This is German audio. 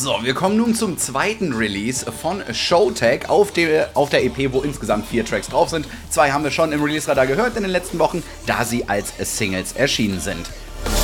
So, wir kommen nun zum zweiten Release von Showtek auf der EP, wo insgesamt 4 Tracks drauf sind. 2 haben wir schon im Release-Radar gehört in den letzten Wochen, da sie als Singles erschienen sind.